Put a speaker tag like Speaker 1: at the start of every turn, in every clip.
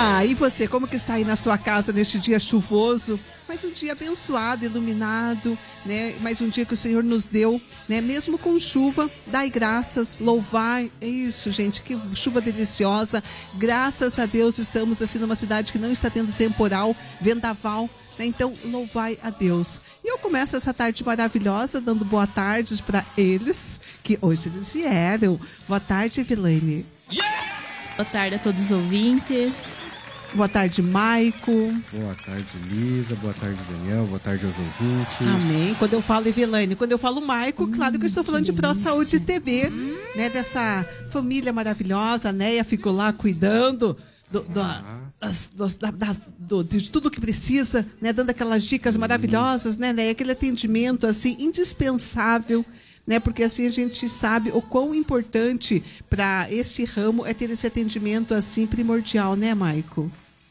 Speaker 1: Ah, e você, como que está aí na sua casa neste dia chuvoso? Mais um dia abençoado, iluminado, né? Mais um dia que o Senhor nos deu, né? Mesmo com chuva, dai graças, louvai. É isso, gente, que chuva deliciosa. Graças a Deus estamos assim numa cidade que não está tendo temporal, vendaval, né? Então, louvai a Deus. E eu começo essa tarde maravilhosa dando boa tarde para eles, que hoje eles vieram. Boa tarde, Evelane.
Speaker 2: Boa tarde a todos os ouvintes.
Speaker 1: Boa tarde, Maico.
Speaker 3: Boa tarde, Lisa. Boa tarde, Daniel. Boa tarde aos ouvintes.
Speaker 1: Amém. Quando eu falo Evelane, quando eu falo Maico, claro que eu estou falando de Pro Saúde TV, né? Dessa família maravilhosa. A Neia ficou lá cuidando de tudo que precisa, né? Dando aquelas dicas maravilhosas, né, Neia? Aquele atendimento, assim, indispensável, né? Porque assim a gente sabe o quão importante para este ramo é ter esse atendimento assim primordial, né, Maico?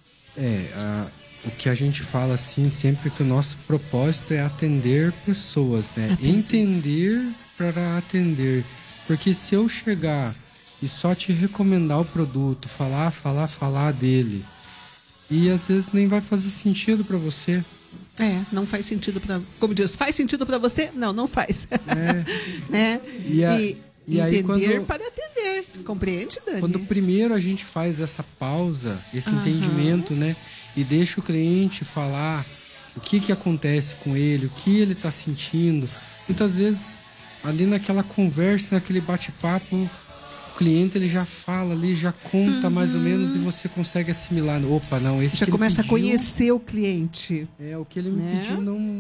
Speaker 3: O que a gente fala assim sempre que o nosso propósito é atender pessoas, né? Entender para atender. Porque se eu chegar e só te recomendar o produto, falar dele, e às vezes nem vai fazer sentido para você.
Speaker 1: Não faz sentido para, como diz, faz sentido para você? Não faz. Né?
Speaker 3: E aí,
Speaker 1: entender para atender, compreende, Dani?
Speaker 3: Quando primeiro a gente faz essa pausa, esse entendimento, né? E deixa o cliente falar o que acontece com ele, o que ele está sentindo. Muitas vezes, ali naquela conversa, naquele bate-papo, o cliente ele já fala ali, já conta mais ou menos e você consegue assimilar. Opa, não, esse
Speaker 1: já
Speaker 3: que
Speaker 1: começa
Speaker 3: ele pediu,
Speaker 1: a conhecer o cliente.
Speaker 3: o que ele me pediu não